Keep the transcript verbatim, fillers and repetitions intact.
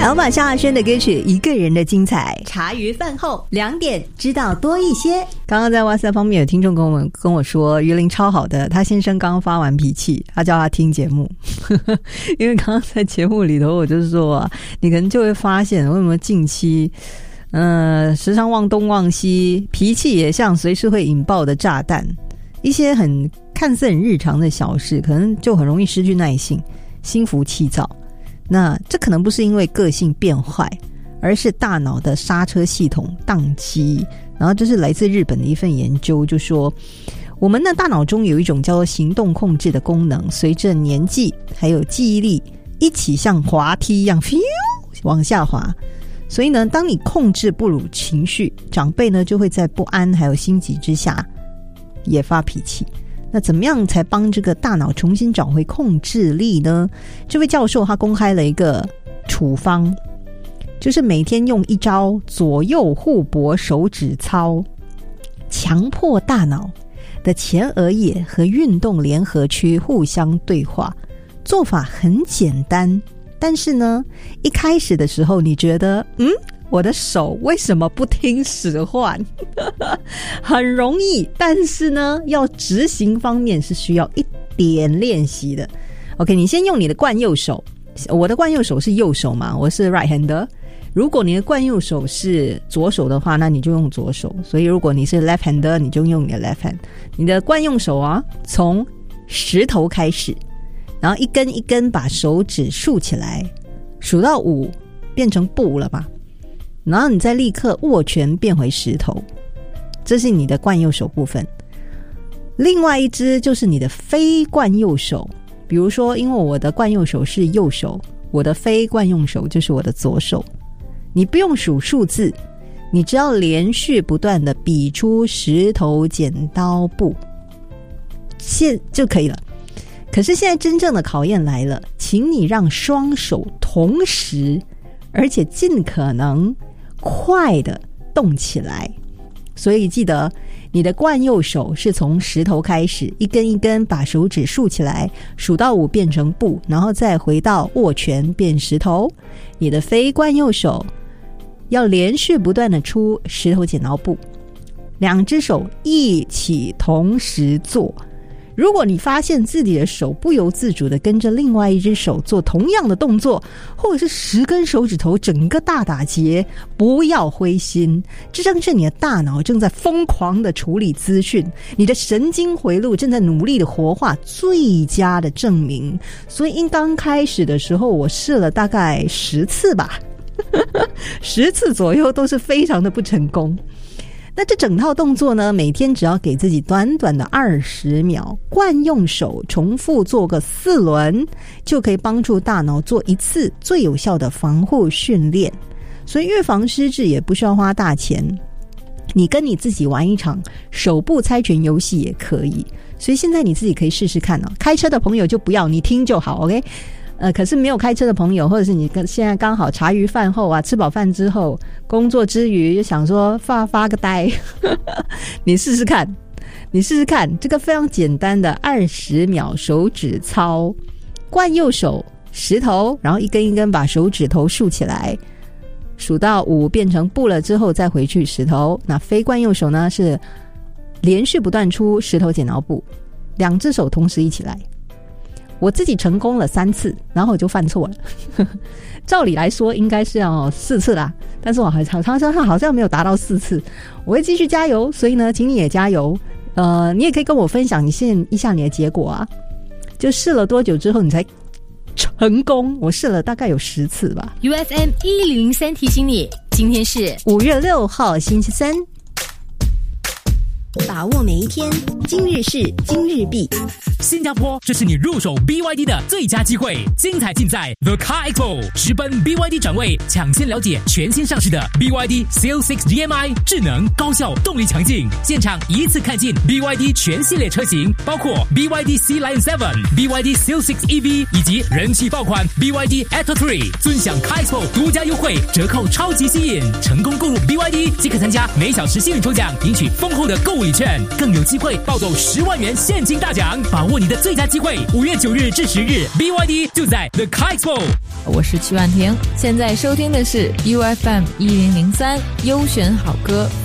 老马萧亚轩的歌曲《一个人的精彩》，茶余饭后两点知道多一些。刚刚在 WhatsApp 方面有听众跟我们跟我说，于林超好的，他先生刚发完脾气，他叫他听节目因为刚刚在节目里头我就说啊，你可能就会发现为什么近期呃，时常忘东忘西，脾气也像随时会引爆的炸弹，一些很看似很日常的小事可能就很容易失去耐性，心浮气躁。那这可能不是因为个性变坏，而是大脑的刹车系统宕机。然后这是来自日本的一份研究，就说我们的大脑中有一种叫做行动控制的功能，随着年纪还有记忆力一起像滑梯一样往下滑。所以呢，当你控制不住情绪，长辈呢就会在不安还有心急之下也发脾气。那怎么样才帮这个大脑重新找回控制力呢？这位教授他公开了一个处方，就是每天用一招左右互搏手指操，强迫大脑的前额叶和运动联合区互相对话。做法很简单，但是呢，一开始的时候你觉得嗯我的手为什么不听使唤很容易，但是呢要执行方面是需要一点练习的。 OK， 你先用你的惯右手，我的惯右手是右手嘛，我是 right hander， 如果你的惯右手是左手的话，那你就用左手，所以如果你是 left hander 你就用你的 left hand。 你的惯用手啊，从石头开始，然后一根一根把手指竖起来，数到五变成布了吧，然后你再立刻握拳变回石头，这是你的惯右手部分。另外一只就是你的非惯右手，比如说因为我的惯右手是右手，我的非惯用手就是我的左手。你不用数数字，你只要连续不断的比出石头剪刀布现就可以了。可是现在真正的考验来了，请你让双手同时而且尽可能快的动起来。所以记得你的惯右手是从石头开始，一根一根把手指竖起来，数到五变成布，然后再回到握拳变石头。你的非惯右手要连续不断的出石头剪刀布，两只手一起同时做。如果你发现自己的手不由自主的跟着另外一只手做同样的动作，或者是十根手指头整个大打结，不要灰心，这正是你的大脑正在疯狂的处理资讯，你的神经回路正在努力的活化最佳的证明。所以刚开始的时候我试了大概十次吧十次左右都是非常的不成功。那这整套动作呢，每天只要给自己短短的二十秒，惯用手重复做个四轮，就可以帮助大脑做一次最有效的防护训练。所以预防失智也不需要花大钱，你跟你自己玩一场手部猜拳游戏也可以。所以现在你自己可以试试看哦。开车的朋友就不要，你听就好 OK。呃，可是没有开车的朋友，或者是你跟现在刚好茶余饭后啊，吃饱饭之后，工作之余就想说发发个呆你试试看你试试看这个非常简单的二十秒手指操。惯右手石头，然后一根一根把手指头竖起来，数到五变成布了之后再回去石头。那非惯右手呢，是连续不断出石头剪刀布，两只手同时一起来。我自己成功了三次，然后我就犯错了照理来说应该是要四次啦，但是我好像好像好像没有达到四次。我会继续加油，所以呢请你也加油。呃，你也可以跟我分享你现一下你的结果啊，就试了多久之后你才成功。我试了大概有十次吧。 U F M 一零零三提醒你，今天是五月六号星期三， 把握每一天，今日事今日毕。 新加坡，这是你入手 B Y D 的最佳机会，精彩尽在 The Car Expo， 直奔 B Y D 展位，抢先了解全新上市的 B Y D C L 六 G M I， 智能、高效、动力强劲，现场一次看尽 B Y D 全系列车型，包括 B Y D Sea Lion 七、B Y D C L 六 E V 以及人气爆款 B Y D Atto 三，尊享 Car Expo 独家优惠，折扣超级吸引，成功购入 B Y D 即可参加每小时幸运抽奖，赢取丰厚的购物礼券。 证，更有机会抱走十万元现金大奖。把握你的最佳机会，五月九日至十日 ，B Y D 就在 The Car Expo。 我是曲婉婷，现在收听的是 U F M 一零零三优选好歌